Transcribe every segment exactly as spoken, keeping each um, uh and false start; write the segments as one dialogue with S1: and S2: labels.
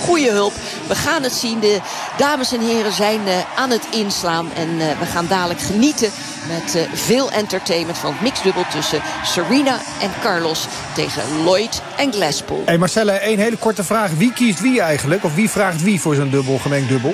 S1: goede hulp. We gaan het zien. De dames en heren zijn uh, aan het inslaan. En uh, we gaan dadelijk genieten met uh, veel entertainment van het mixdubbel tussen Serena en Carlos tegen Lloyd en Glasspool.
S2: Hey Marcella, één hele korte vraag. Wie kiest wie eigenlijk? Of wie vraagt wie voor zo'n dubbel, gemengd dubbel?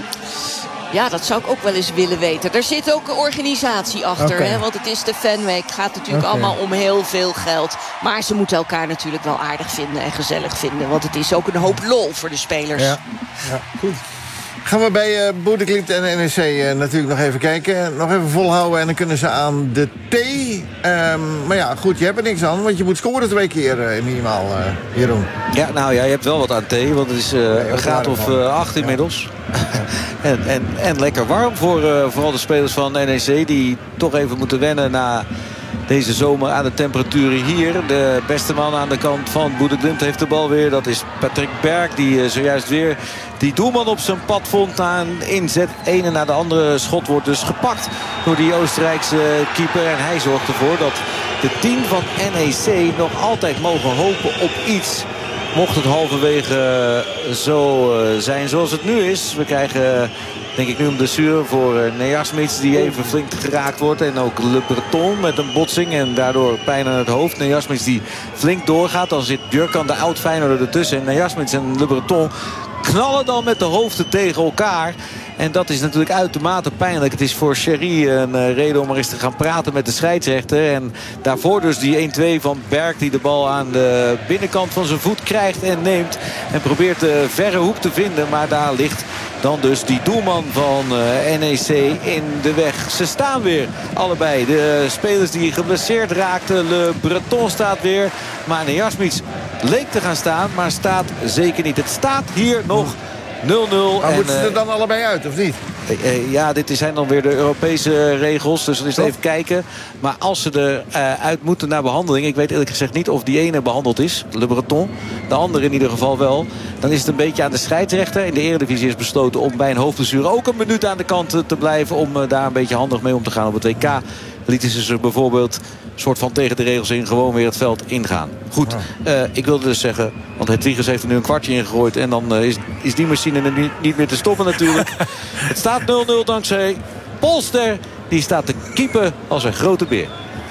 S1: Ja, dat zou ik ook wel eens willen weten. Er zit ook een organisatie achter.
S2: Okay.
S1: Hè, want het is de Fanweek. Het gaat natuurlijk okay. allemaal om heel veel geld. Maar ze moeten elkaar natuurlijk wel aardig vinden en gezellig vinden. Want het is ook een hoop lol voor de spelers.
S2: Ja, ja goed.
S3: Gaan we bij uh, Bodeglimt en N E C uh, natuurlijk nog even kijken. Nog even volhouden en dan kunnen ze aan de thee. Um, maar ja, goed, je hebt er niks aan. Want je moet scoren twee keer uh, minimaal, uh, Jeroen.
S4: Ja, nou ja, je hebt wel wat aan thee. Want het is uh, nee, een graad of uh, acht inmiddels. Ja. en, en, en lekker warm voor uh, vooral de spelers van N E C. Die toch even moeten wennen na deze zomer aan de temperaturen hier. De beste man aan de kant van Bodeglimt heeft de bal weer. Dat is Patrick Berg, die uh, zojuist weer die doelman op zijn pad vond na een inzet. Het ene na de andere schot wordt dus gepakt door die Oostenrijkse keeper. En hij zorgt ervoor dat de tien van N E C nog altijd mogen hopen op iets. Mocht het halverwege zo zijn zoals het nu is. We krijgen denk ik nu een blessure voor Nejasmits die even flink geraakt wordt. En ook Le Breton met een botsing en daardoor pijn aan het hoofd. Nejasmits die flink doorgaat. Dan zit Björkan de oud-Feyenoorder ertussen. En Nejasmits en Le Breton knallen dan met de hoofden tegen elkaar. En dat is natuurlijk uitermate pijnlijk. Het is voor Sherry een uh, reden om er eens te gaan praten met de scheidsrechter. En daarvoor dus die een-twee van Berg die de bal aan de binnenkant van zijn voet krijgt en neemt. En probeert de verre hoek te vinden. Maar daar ligt dan dus die doelman van uh, N E C in de weg. Ze staan weer allebei. De spelers die geblesseerd raakten. Le Breton staat weer. Maar Nejasmits leek te gaan staan, maar staat zeker niet. Het staat hier nog nul nul.
S3: Maar moeten ze er dan allebei uit, of niet?
S4: Ja, dit zijn dan weer de Europese regels. Dus dan is het even kijken. Maar als ze eruit uit moeten naar behandeling. Ik weet eerlijk gezegd niet of die ene behandeld is. Le Breton. De andere in ieder geval wel. Dan is het een beetje aan de scheidsrechter. In de Eredivisie is besloten om bij een hoofdblessure ook een minuut aan de kant te blijven. Om daar een beetje handig mee om te gaan op het W K. Lieten ze ze bijvoorbeeld soort van tegen de regels in gewoon weer het veld ingaan. Goed, uh, ik wilde dus zeggen, want Hedwiges heeft er nu een kwartje ingegooid en dan uh, is, is die machine er niet, niet meer te stoppen natuurlijk. Het staat nul nul dankzij Polster. Die staat te keepen als een grote beer.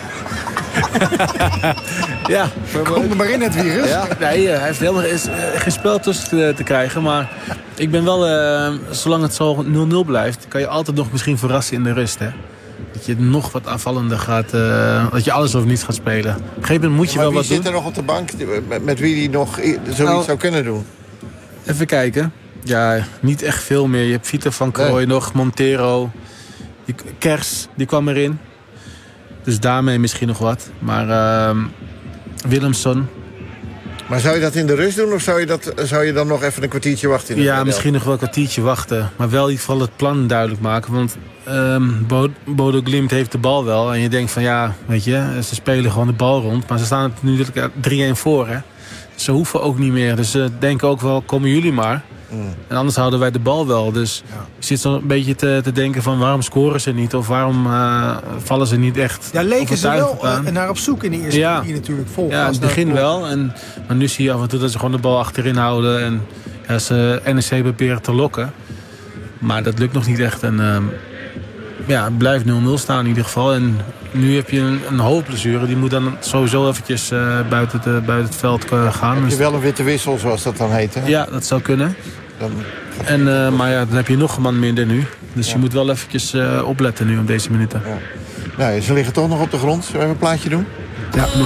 S5: Ja,
S2: kom er maar in, Hedwiges.
S5: Ja. Nee, hij heeft helemaal is, uh, geen spel tussen te, te krijgen. Maar ik ben wel, uh, zolang het zo nul nul blijft, kan je altijd nog misschien verrassen in de rust, hè. Dat je nog wat aanvallender gaat. Uh, dat je alles of niets gaat spelen. Op een gegeven moment moet je
S3: maar
S5: wel wat doen.
S3: wie zit er nog op de bank met, met wie die nog zoiets nou, zou kunnen doen?
S5: Even kijken. Ja, niet echt veel meer. Je hebt Vieter van Krooij nee. nog, Montero. Die, Kers, die kwam erin. Dus daarmee misschien nog wat. Maar uh, Willemson.
S3: Maar zou je dat in de rust doen? Of zou je, dat, zou je dan nog even een kwartiertje wachten? In
S5: ja, model? Misschien nog wel een kwartiertje wachten. Maar wel in ieder geval het plan duidelijk maken. Want um, Bodeglimt heeft de bal wel. En je denkt van ja, weet je, ze spelen gewoon de bal rond. Maar ze staan nu drie-een voor, hè. Ze hoeven ook niet meer. Dus ze denken ook wel, komen jullie maar. Mm. En anders houden wij de bal wel. Dus ja. Je zit zo een beetje te, te denken van waarom scoren ze niet? Of waarom uh, vallen ze niet echt?
S2: Ja, leken ze wel uh, naar op zoek in de eerste
S5: ja.
S2: kwartier natuurlijk. Vol
S5: ja, in het begin wel. En, maar nu zie je af en toe dat ze gewoon de bal achterin houden. En ja, ze N E C proberen te lokken. Maar dat lukt nog niet echt. En uh, ja, het blijft nul nul staan in ieder geval. En nu heb je een, een hoofdblessure. Die moet dan sowieso eventjes uh, buiten, de, buiten het veld uh, gaan.
S3: Heb je wel een witte wissel, zoals dat dan heet, hè?
S5: Ja, dat zou kunnen.
S3: Dan...
S5: En, uh, maar ja, dan heb je nog een man minder nu. Dus ja. Je moet wel eventjes uh, opletten nu op deze minuten.
S3: Ja. Nou, ze liggen toch nog op de grond. Zullen we even een plaatje doen?
S5: Ja.